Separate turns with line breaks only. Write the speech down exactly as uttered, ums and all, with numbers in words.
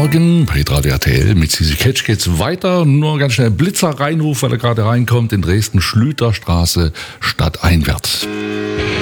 Morgen bei Radio R T L mit Sisi Catch geht's weiter. Nur ganz schnell Blitzer Reinruf, weil er gerade reinkommt in Dresden, Schlüterstraße stadteinwärts.